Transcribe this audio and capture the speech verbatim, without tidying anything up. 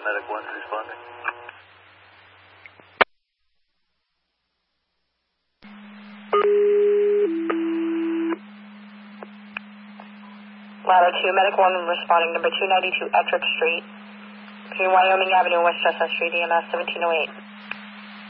Medic one responding. Ladder two, Medic one responding, number two ninety-two Ettrick Street, between Wyoming Avenue and West Chestnut Street, E M S seventeen oh eight.